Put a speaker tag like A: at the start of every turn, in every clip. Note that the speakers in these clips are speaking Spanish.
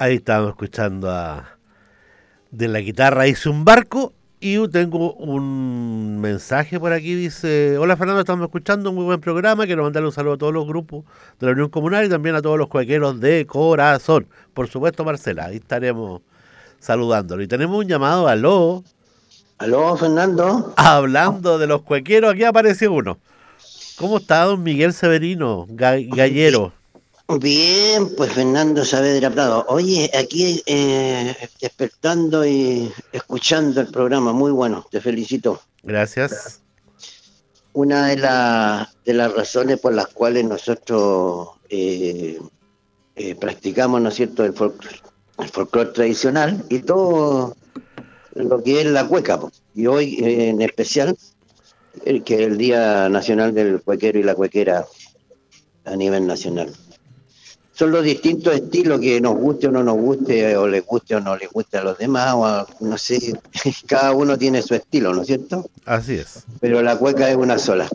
A: Ahí estábamos escuchando de la guitarra hice un barco y yo tengo un mensaje por aquí, dice: hola Fernando, estamos escuchando un muy buen programa, quiero mandarle un saludo a todos los grupos de la Unión Comunal y también a todos los cuequeros de corazón. Por supuesto, Marcela, ahí estaremos saludándolo. Y tenemos un llamado, aló,
B: Aló, Fernando.
A: hablando de los cuequeros, aquí apareció uno. ¿Cómo está don Miguel Severino,
B: Bi-
A: gallero?
B: Bien, pues Fernando Saavedra Prado. Oye, aquí despertando y escuchando el programa, muy bueno, te felicito.
A: Gracias.
B: Una de las razones por las cuales nosotros practicamos, ¿no es cierto?, el folclore tradicional y todo lo que es la cueca, po. Y hoy en especial, que es el Día Nacional del Cuequero y la Cuequera a nivel nacional. Son los distintos estilos que nos guste o no nos guste, o les guste o no les guste a los demás, no sé, cada uno tiene su estilo, ¿no es cierto?
A: Así es.
B: Pero la cueca es una sola.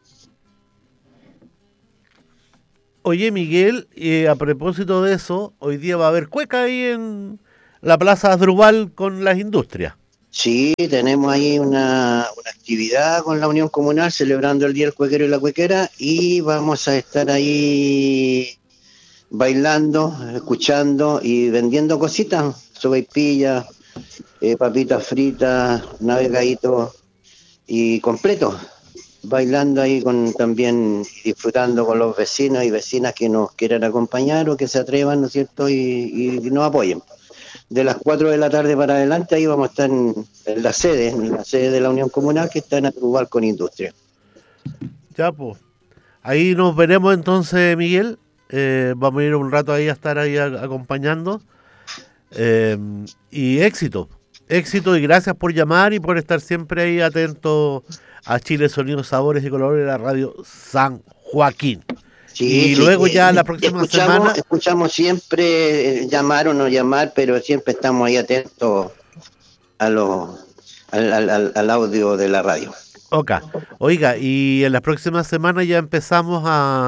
A: Oye, Miguel, a propósito de eso, hoy día va a haber cueca ahí en la Plaza Asdrúbal con las industrias.
B: Sí, tenemos ahí una actividad con la Unión Comunal celebrando el Día del Cuequero y la Cuequera y vamos a estar ahí bailando, escuchando y vendiendo cositas, sopaipillas, papitas fritas, navegaditos y completos, bailando ahí con también disfrutando con los vecinos y vecinas que nos quieran acompañar o que se atrevan, ¿no es cierto? Y nos apoyen. De las 4 de la tarde para adelante ahí vamos a estar en la sede de la Unión Comunal que está en Atrubal con Industria.
A: Ya, pues. Ahí nos veremos entonces, Miguel. Vamos a ir un rato ahí a estar ahí acompañando. Eh, y éxito. Éxito y gracias por llamar y por estar siempre ahí atento a Chile Sonidos, Sabores y Colores de la radio San Joaquín.
B: Sí,
A: Y
B: sí,
A: luego ya la próxima semana.
B: escuchamos siempre llamar o no llamar, pero siempre estamos ahí atentos a al audio de la radio.
A: Ok. Oiga, y en las próximas semanas ya empezamos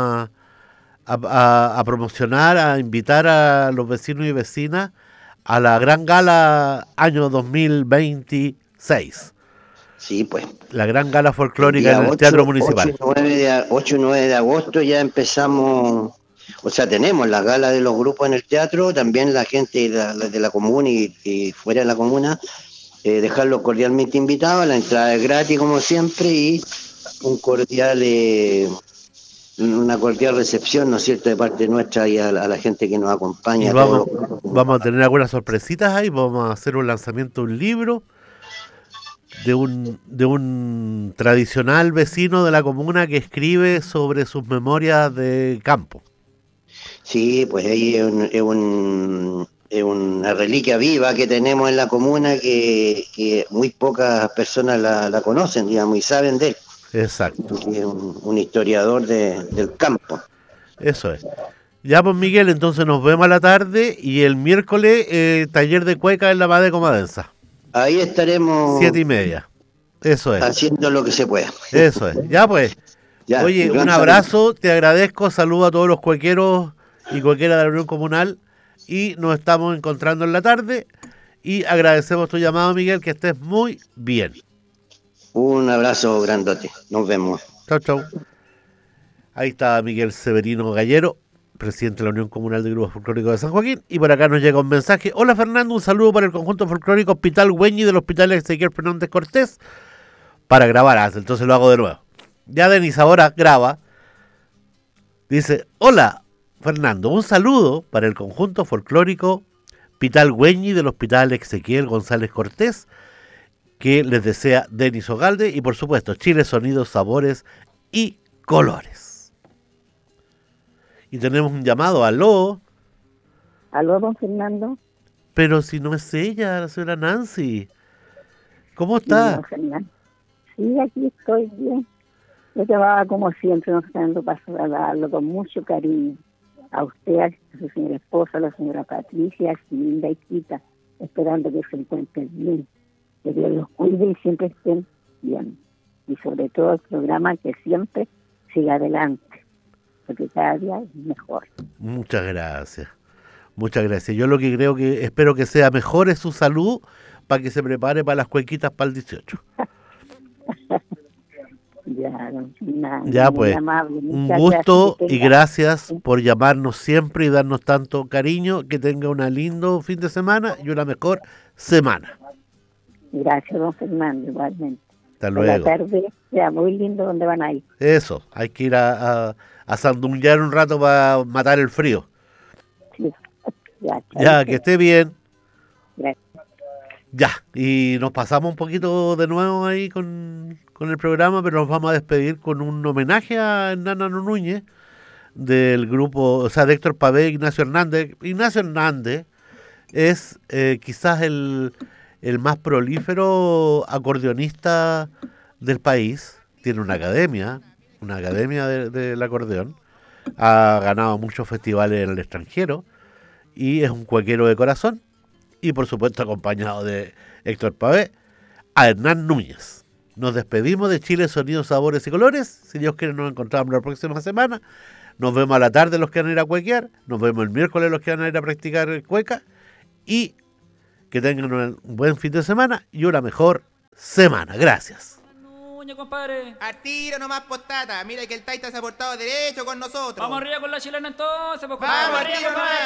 A: a promocionar, a invitar a los vecinos y vecinas a la gran gala año 2026.
B: Sí, pues.
A: La gran gala
B: El
A: folclórica en
B: día
A: el Teatro Municipal.
B: 8 y 9 de agosto ya empezamos, o sea, tenemos la gala de los grupos en el teatro, también la gente de la comuna y fuera de la comuna, dejarlos cordialmente invitados, la entrada es gratis como siempre y un cordial, una cordial recepción, ¿no es cierto?, de parte nuestra y a la gente que nos
A: Y
B: acompaña, a todos
A: vamos,
B: los grupos.
A: vamos a tener algunas sorpresitas ahí. Vamos a hacer un lanzamiento de un libro de un tradicional vecino de la comuna que escribe sobre sus memorias de campo.
B: Sí, pues ahí es una reliquia viva que tenemos en la comuna que muy pocas personas la conocen, digamos, y saben de él.
A: Exacto.
B: Es un historiador del campo.
A: Eso es. Ya pues Miguel, entonces nos vemos a la tarde y el miércoles taller de cueca en la Madre Comadensa.
B: Ahí
A: Siete
B: estaremos
A: y media. Eso es.
B: haciendo lo que se pueda.
A: Eso es. Ya pues.
B: Ya, un
A: Oye, un
B: gran saludo.
A: abrazo, te agradezco, saludo a todos los cuequeros y cuequeras de la Unión Comunal y nos estamos encontrando en la tarde y agradecemos tu llamado, Miguel, que estés muy bien.
B: Un abrazo grandote. Nos vemos.
A: Chau, chau. Ahí está Miguel Severino Gallero, presidente de la Unión Comunal de Grupos Folclóricos de San Joaquín, y por acá nos llega un mensaje. Hola Fernando, un saludo para el conjunto folclórico Hospital Güeñi del Hospital Ezequiel Fernández Cortés para grabar, entonces lo hago de nuevo. Ya Denis ahora graba. Dice, hola Fernando, un saludo para el conjunto folclórico Hospital Güeñi del Hospital Ezequiel González Cortés, que les desea Denis Ogalde y por supuesto Chile Sonidos, Sabores y Colores. Y tenemos un llamado, aló,
C: Aló, don Fernando.
A: pero si no es ella, la señora Nancy. ¿Cómo
C: Sí,
A: está?
C: don Fernando. Sí, aquí estoy bien. Yo llamaba como siempre, don Fernando, para saludarlo con mucho cariño. A usted, a su señora esposa, a la señora Patricia, a su linda hijita, esperando que se encuentren bien. Que Dios los cuide y siempre estén bien. Y sobre todo el programa que siempre siga adelante, porque cada día es mejor.
A: Muchas gracias. Muchas gracias. Yo lo que espero que sea mejor es su salud para que se prepare para las cuequitas para el 18. Ya pues, un gusto y gracias por llamarnos siempre y darnos tanto cariño. Que tenga un lindo fin de semana y una mejor semana.
C: Gracias, don Fernando, igualmente.
A: Hasta luego.
C: La tarde sea muy lindo donde van a ir.
A: Eso, hay que ir a sandunguear un rato para matar el frío.
C: Sí.
A: Ya, que esté bien.
C: Gracias.
A: Ya, y nos pasamos un poquito de nuevo ahí con el programa, pero nos vamos a despedir con un homenaje a Hernán Núñez del grupo, o sea, de Héctor Pavé e Ignacio Hernández. Ignacio Hernández es quizás el más prolífero acordeonista del país. Tiene una academia del acordeón. Ha ganado muchos festivales en el extranjero y es un cuequero de corazón. Y por supuesto acompañado de Héctor Pavé, a Hernán Núñez. Nos despedimos de Chile, Sonidos, Sabores y Colores. Si Dios quiere nos encontramos la próxima semana. Nos vemos a la tarde los que van a ir a cuequear. Nos vemos el miércoles los que van a ir a practicar cueca. Y que tengan un buen fin de semana y una mejor semana. Gracias.
D: Compadre.
E: A tiro nomás, postata. Mira que el Taita se ha portado derecho con nosotros.
D: Vamos arriba con la chilena entonces, pues,
E: Vamos arriba nomás.